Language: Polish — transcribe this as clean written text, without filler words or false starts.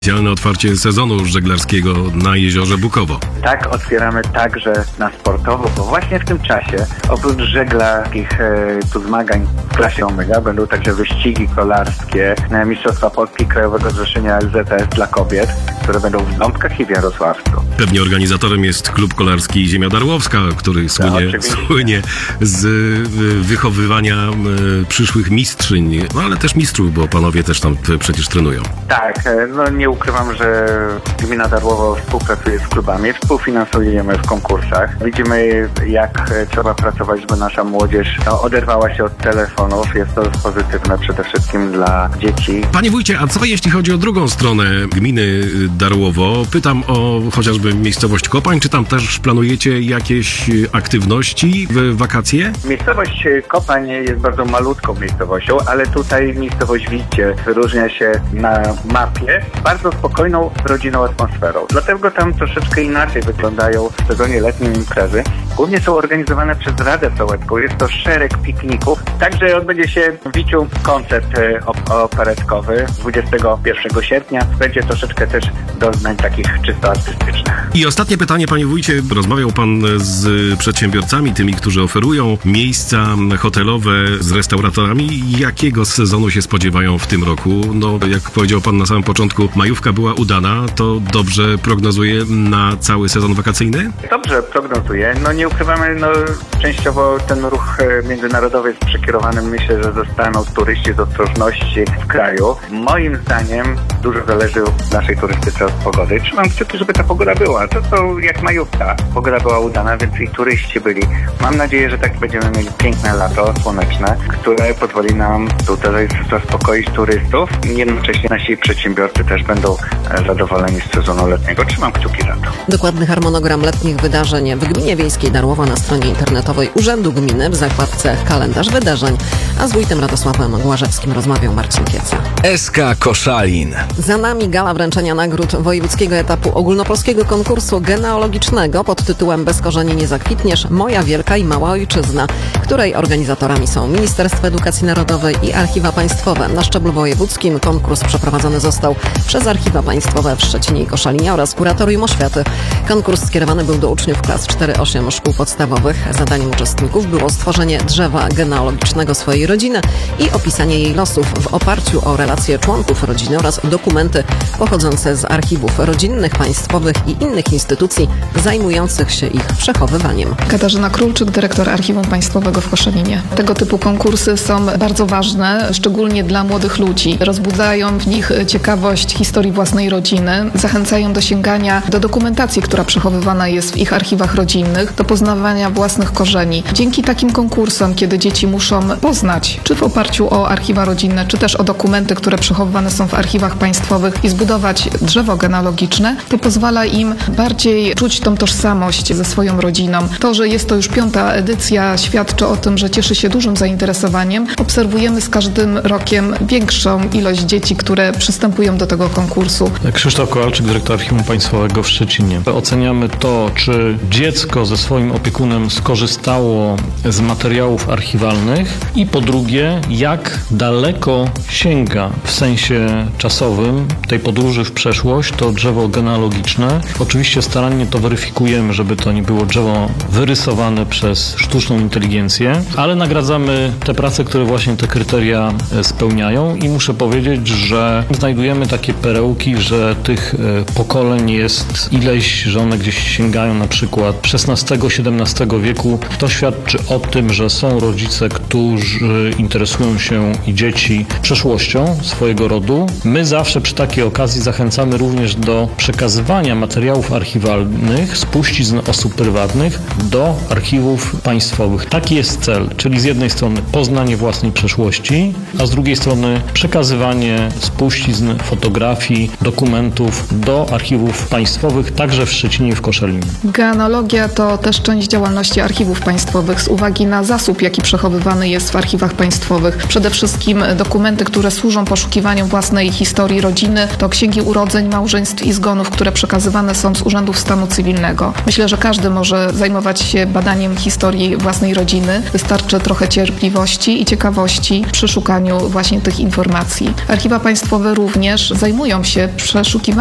Oficjalne otwarcie sezonu żeglarskiego na jeziorze Bukowo. Tak, otwieramy także na sportowo, bo właśnie w tym czasie oprócz żeglarskich zmagań w klasie Omega będą także wyścigi kolarskie na Mistrzostwa Polski Krajowego Zrzeszenia LZS dla kobiet, które będą w Ząbkach i w Jarosławcu. Pewnie organizatorem jest klub kolarski Ziemia Darłowska, który słynie z wychowywania przyszłych mistrzyń, no ale też mistrzów, bo panowie też tam przecież trenują. Tak, no nie ukrywam, że Gmina Darłowo współpracuje z klubami, współfinansujemy w konkursach. Widzimy, jak trzeba pracować, by nasza młodzież oderwała się od telefonów. Jest to pozytywne przede wszystkim dla dzieci. Panie wójcie, a co jeśli chodzi o drugą stronę gminy Darłowo? Pytam o chociażby miejscowość Kopań. Czy tam też planujecie jakieś aktywności w wakacje? Miejscowość Kopań jest bardzo malutką miejscowością, ale tutaj miejscowość Wicie wyróżnia się na mapie bardzo spokojną, rodzinną atmosferą. Dlatego tam troszeczkę inaczej wyglądają w sezonie letnim imprezy. Głównie są organizowane przez Radę Sołecką. Jest to szereg pikników. Także odbędzie się w Wiciu koncert operetkowy 21 sierpnia. Będzie troszeczkę też doznań takich czysto artystycznych. I ostatnie pytanie, panie wójcie. Rozmawiał pan z przedsiębiorcami, tymi, którzy oferują miejsca hotelowe z restauratorami. Jakiego sezonu się spodziewają w tym roku? No, jak powiedział pan na samym początku, majówka była udana. To dobrze prognozuje na cały sezon wakacyjny? Dobrze prognozuję. No nie ukrywamy, częściowo ten ruch międzynarodowy jest przekierowany. Myślę, że zostaną turyści z ostrożności w kraju. Moim zdaniem dużo zależy od naszej turystyce od pogody. Trzymam kciuki, żeby ta pogoda była. To jak majówka. Pogoda była udana, więc i turyści byli. Mam nadzieję, że tak będziemy mieli piękne lato słoneczne, które pozwoli nam tutaj zaspokoić turystów. Jednocześnie nasi przedsiębiorcy też będą zadowoleni z sezonu letniego. Trzymam kciuki za to. Dokładny harmonogram letnich wydarzeń w Gminie Wiejskiej Darłowo na stronie internetowej Urzędu Gminy w zakładce Kalendarz Wydarzeń, a z wójtem Radosławem Głażewskim rozmawiał Marcin Kieca. SK Koszalin. Za nami gala wręczenia nagród wojewódzkiego etapu ogólnopolskiego konkursu genealogicznego pod tytułem Bez korzeni nie zakwitniesz, Moja wielka i mała ojczyzna, której organizatorami są Ministerstwo Edukacji Narodowej i Archiwa Państwowe. Na szczeblu wojewódzkim konkurs przeprowadzony został przez Archiwa Państwowe w Szczecinie i Koszalinie oraz Kuratorium Oświaty. Konkurs skierowany był do uczniów klas 4-8 szkół podstawowych. Zadaniem uczestników było stworzenie drzewa genealogicznego swojej rodziny i opisanie jej losów w oparciu o relacje członków rodziny oraz dokumenty pochodzące z archiwów rodzinnych, państwowych i innych instytucji zajmujących się ich przechowywaniem. Katarzyna Królczyk, dyrektor Archiwum Państwowego w Koszalinie. Tego typu konkursy są bardzo ważne, szczególnie dla młodych ludzi. Rozbudzają w nich ciekawość historii własnej rodziny, zachęcają do sięgania do dokumentacji, która przechowywana jest w ich archiwach rodzinnych, do poznawania własnych korzeni. Dzięki takim konkursom, kiedy dzieci muszą poznać, czy w oparciu o archiwa rodzinne, czy też o dokumenty, które przechowywane są w archiwach państwowych i zbudować drzewo genealogiczne, to pozwala im bardziej czuć tą tożsamość ze swoją rodziną. To, że jest to już 5. edycja, świadczy o tym, że cieszy się dużym zainteresowaniem. Obserwujemy z każdym rokiem większą ilość dzieci, które przystępują do tego konkursu. Krzysztof Kowalczyk, dyrektor Archiwum Państwowego w Szczecinie. Oceniamy to, czy dziecko ze swoim opiekunem skorzystało z materiałów archiwalnych i po drugie, jak daleko sięga w sensie czasowym tej podróży w przeszłość to drzewo genealogiczne. Oczywiście starannie to weryfikujemy, żeby to nie było drzewo wyrysowane przez sztuczną inteligencję, ale nagradzamy te prace, które właśnie te kryteria spełniają i muszę powiedzieć, że znajdujemy takie perełki, że tych pokoleń jest ileś, że one gdzieś sięgają na przykład XVI-XVII wieku. To świadczy o tym, że są rodzice, którzy interesują się i dzieci przeszłością swojego rodu. My zawsze przy takiej okazji zachęcamy również do przekazywania materiałów archiwalnych, spuścizn osób prywatnych do archiwów państwowych. Taki jest cel, czyli z jednej strony poznanie własnej przeszłości, a z drugiej strony przekazywanie spuścizn, fotografii, dokumentów do archiwów państwowych, także w Szczecinie i w Koszalinie. Genealogia to też też część działalności archiwów państwowych z uwagi na zasób, jaki przechowywany jest w archiwach państwowych. Przede wszystkim dokumenty, które służą poszukiwaniom własnej historii rodziny, to księgi urodzeń, małżeństw i zgonów, które przekazywane są z urzędów stanu cywilnego. Myślę, że każdy może zajmować się badaniem historii własnej rodziny. Wystarczy trochę cierpliwości i ciekawości przy szukaniu właśnie tych informacji. Archiwa państwowe również zajmują się przeszukiwaniem